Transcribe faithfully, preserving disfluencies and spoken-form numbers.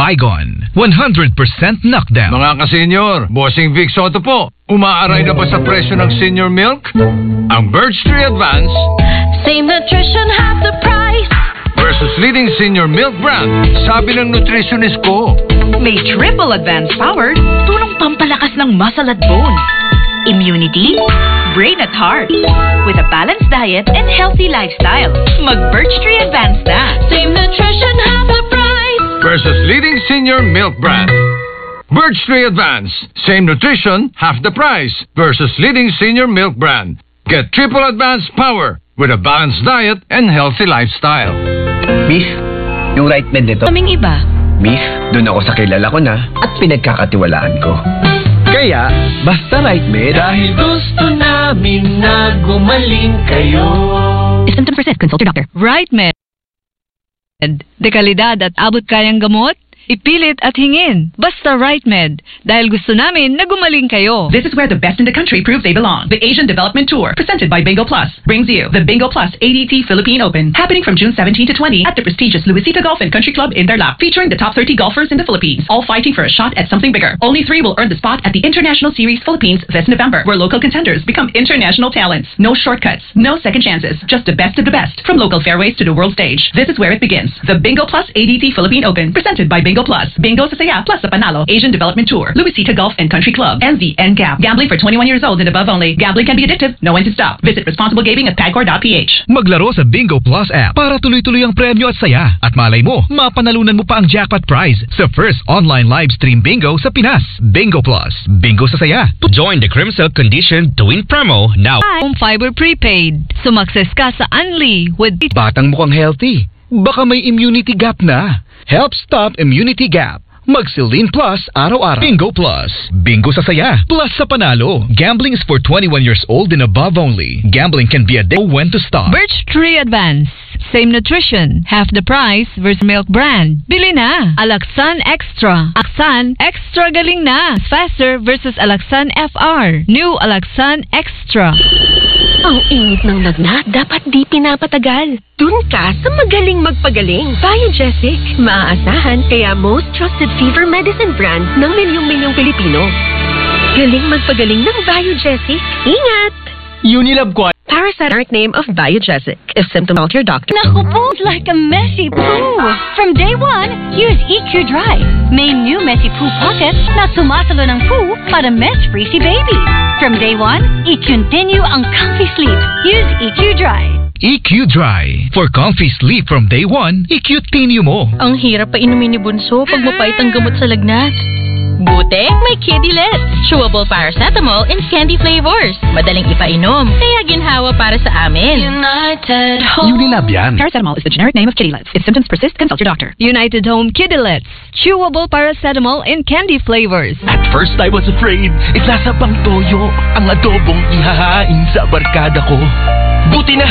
Baygon, one hundred percent knockdown. Mga ka-senior, Bossing Vic Soto po. Umaaray na ba sa presyo ng senior milk? Ang Birch Tree Advance, same nutrition, half the price. Versus leading senior milk brand, sabi ng nutritionist ko. May triple advanced power, tulong pampalakas ng muscle at bone, immunity, brain at heart. With a balanced diet and healthy lifestyle, mag-Birch Tree Advance na. Same nutrition, half the price. Versus leading senior milk brand. Birch Tree Advance, same nutrition, half the price. Versus leading senior milk brand. Get triple advanced power with a balanced diet and healthy lifestyle. Miss, yung right med nito. Kaming iba. Miss, dun ako sa kilala ko na at pinagkakatiwalaan ko. Kaya, basta right med. Dahil gusto namin na gumaling kayo. If symptoms persist, consult your doctor. Right Med. Dekalidad at abot kayang gamot? Ipilit at hingin. Basta Right Med. Dahil gusto namin na gumaling kayo. This is where the best in the country prove they belong. The Asian Development Tour, presented by Bingo Plus, brings you the Bingo Plus A D T Philippine Open, happening from June seventeenth to twentieth at the prestigious Luisita Golf and Country Club in Tarlac, featuring the top thirty golfers in the Philippines, all fighting for a shot at something bigger. Only three will earn the spot at the International Series Philippines this November, where local contenders become international talents. No shortcuts, no second chances, just the best of the best, from local fairways to the world stage. This is where it begins. The Bingo Plus A D T Philippine Open, presented by Bingo Plus. Bingo sa saya plus sa panalo. Asian Development Tour, Luisita Golf and Country Club, and the N G A P. Gambling for twenty-one years old and above only. Gambling can be addictive. Know when to stop. Visit responsible gaming at pagcor dot p h. Maglaro sa Bingo Plus app para tuloy-tuloy ang premyo at saya. At malay mo, mapanalunan mo pa ang jackpot prize sa first online live stream bingo sa Pinas. Bingo Plus. Bingo sa saya. Join the Crimson Condition to win promo now. Home Fiber Prepaid. Sumakses ka sa Unli with... Batang mukhang healthy. Baka may immunity gap na. Help stop immunity gap. Magsilin Plus araw-araw. Bingo Plus. Bingo sa saya. Plus sa panalo. Gambling is for twenty-one years old and above only. Gambling can be a day when to stop. Birch Tree Advance. Same nutrition. Half the price versus milk brand. Bili na. Alaxan Extra. Alaxan Extra galing na. Faster versus Alaxan F R. New Alaxan Extra. Ang init ng lagnat, dapat di pinapatagal. Dun ka sa magaling magpagaling. Biogesic. Maaasahan, kaya most trusted fever medicine brand ng milyong-milyong Pilipino. Galing magpagaling ng Biogesic. Ingat! Unilab ko. Parasite name of Biogesic. If symptoms, call your doctor. Naku po, like a messy poo. From day one, use E Q Dry. May new messy poo pockets na sumasalo ng poo para mess-free si baby. From day one, i-continue ang comfy sleep. Use E Q Dry. E Q Dry. For comfy sleep from day one, i-continue mo. Ang hirap pa inumin ni Bunso pag mapait ang gamot sa lagnat. Buti, may Kidilets. Chewable paracetamol in candy flavors. Madaling ipainom, kaya ginhawa para sa amin. United Home. Unilab yan. Paracetamol is the generic name of Kidilets. If symptoms persist, consult your doctor. United Home Kidilets. Chewable paracetamol in candy flavors. At first I was afraid, isasabang toyo ang adobong ihahain sa barkada ko. Buti na